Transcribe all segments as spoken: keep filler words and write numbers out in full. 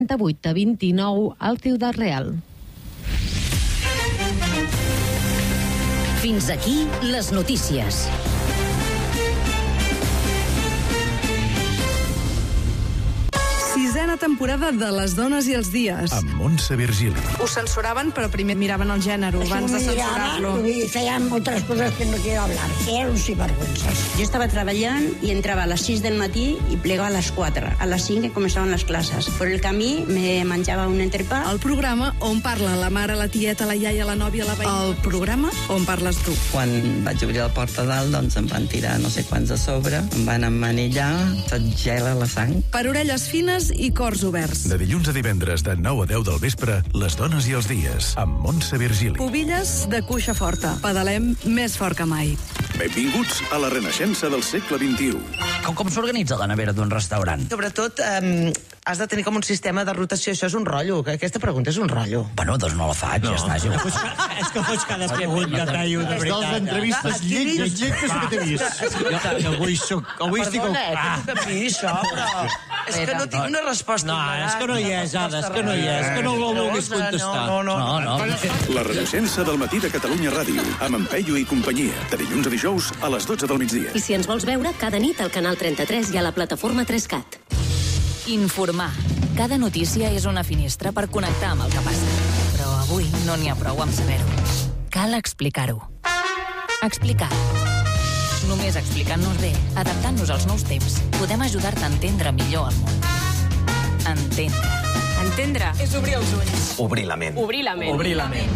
vuit a vint-i-nou al Ciutat Real. Fins aquí les notícies. Sisena temporada de Les dones i els dies. Amb Montse Virgili. Ho censuraven, però primer miraven el gènere abans de censurar-lo. Y decían otras cosas que no quiero hablar. Eran un sinvergüenzas. Jo estava treballant i entrava a les sis del matí i plegava a les quatre. A les cinc començaven les classes. Per el camí me menjava un entrepà. El programa on parla la mare, la tieta, la iaia, la nòvia, la veïna. El programa on parles tu. Quan vaig obrir la porta dalt, doncs em van tirar no sé quants a sobre, em van emmanillar, se't gela la sang. Per orelles fines i cors oberts. De dilluns a divendres de nou a deu del vespre, Les dones i els dies, amb Montse Virgili. Pubilles de cuixa forta. Pedalem més fort que mai. Benvinguts a la renaixença del segle vint-i-u. Com, com s'organitza la nevera d'un restaurant? Sobretot, eh, has de tenir com un sistema de rotació. Això és un rotllo. Aquesta pregunta és un rotllo. Bueno, doncs no la faig, no. Ja està. Jo. És que fots cada pregunta, Taio, de veritat. Les entrevistes lletges, lletges que t'he vist. Avui soc... Avui estic... Perdona, eh, que tu canviï això, però... És que no tinc una resposta. No, és que no hi és, Ada, és que no hi és, que no ho vulguis contestar. No, no, no. No, no. La renaixença del matí de Catalunya Ràdio, amb en Peyu i companyia, de dilluns a dijous a les dotze del migdia. I si ens vols veure, cada nit al canal trenta-tres i a la plataforma tres cat. Informar. Cada notícia és una finestra per connectar amb el que passa. Però avui no n'hi ha prou amb saber-ho. Cal explicar-ho. Explicar. Només explicant-nos bé, adaptant-nos als nous temps, podem ajudar-te a entendre millor el món. Entendre. Entendre és obrir els ulls. Obrir la ment. Obrir la ment. Obrir la ment.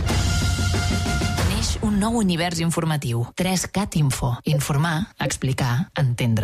Neix un nou univers informatiu. tres cat Info. Informar, explicar, entendre.